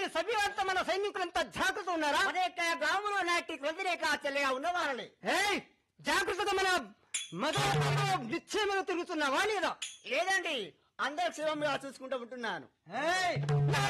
సభ్యులంతా మన సైనికులంతా జాగ్రత్త ఉన్నారా? మన యొక్క గ్రామంలో నాటి వదిలేక చెల్లెగా ఉన్నవారని జాగ్రత్తగా మన మగవాళ్ళతో నిశ్చయముగా తిరుగుతున్నావా లేదా? లేదండి, అందరు క్షేమంగా చూసుకుంటూ ఉంటున్నాను.